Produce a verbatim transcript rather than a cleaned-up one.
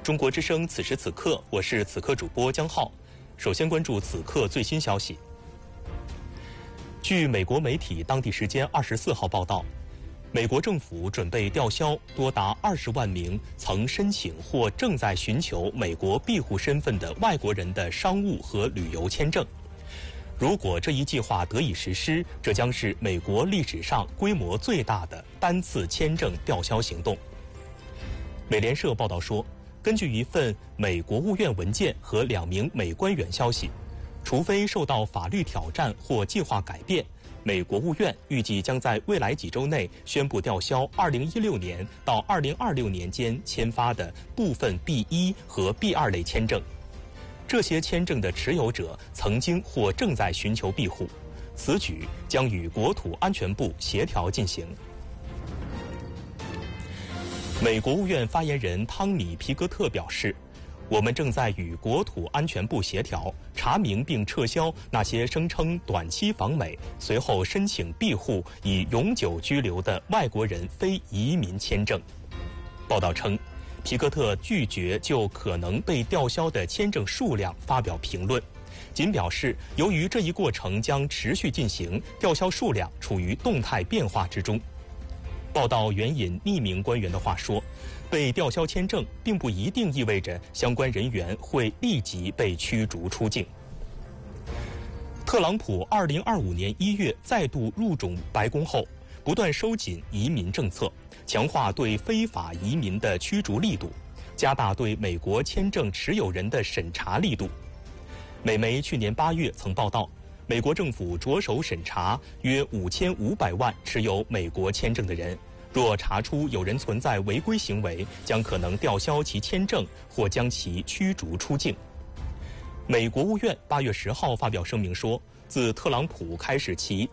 中国之声此时此刻，我是此刻主播江浩。首先关注此刻最新消息。据美国媒体当地时间二十四号报道，美国政府准备吊销多达二十万名曾申请或正在寻求美国庇护身份的外国人的商务和旅游签证。如果这一计划得以实施，这将是美国历史上规模最大的单次签证吊销行动。美联社报道说，根据一份美国务院文件和两名美官员消息，除非受到法律挑战或计划改变，美国务院预计将在未来几周内宣布吊销二零一六年到二零二六年间签发的部分 B 一 和 B 二 类签证。这些签证的持有者曾经或正在寻求庇护，此举将与国土安全部协调进行。美国务院发言人汤米·皮格特表示，我们正在与国土安全部协调，查明并撤销那些声称短期访美，随后申请庇护以永久居留的外国人非移民签证。报道称，皮克特拒绝就可能被吊销的签证数量发表评论，仅表示由于这一过程将持续进行，吊销数量处于动态变化之中。报道援引匿名官员的话说，被吊销签证并不一定意味着相关人员会立即被驱逐出境。特朗普二零二五年一月再度入主白宫后，不断收紧移民政策，强化对非法移民的驱逐力度，加大对美国签证持有人的审查力度。美媒去年八月曾报道，美国政府着手审查约五千五百万持有美国签证的人，若查出有人存在违规行为，将可能吊销其签证或将其驱逐出境。美国务院八月十号发表声明说，自特朗普开始其